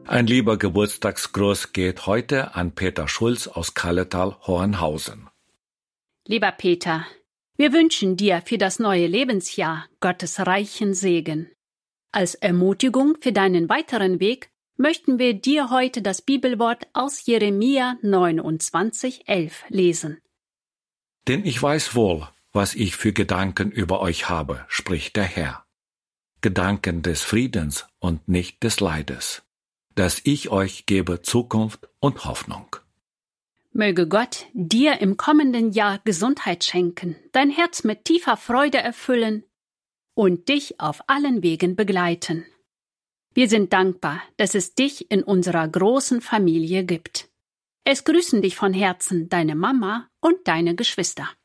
Ein lieber Geburtstagsgruß geht heute an Peter Schulz aus Kalletal-Hornhausen. Lieber Peter, wir wünschen dir für das neue Lebensjahr Gottes reichen Segen. Als Ermutigung für deinen weiteren Weg möchten wir dir heute das Bibelwort aus Jeremia 29,11 lesen. Denn ich weiß wohl, was ich für Gedanken über euch habe, spricht der Herr. Gedanken des Friedens und nicht des Leides, dass ich euch gebe Zukunft und Hoffnung. Möge Gott dir im kommenden Jahr Gesundheit schenken, dein Herz mit tiefer Freude erfüllen und dich auf allen Wegen begleiten. Wir sind dankbar, dass es dich in unserer großen Familie gibt. Es grüßen dich von Herzen deine Mama und deine Geschwister.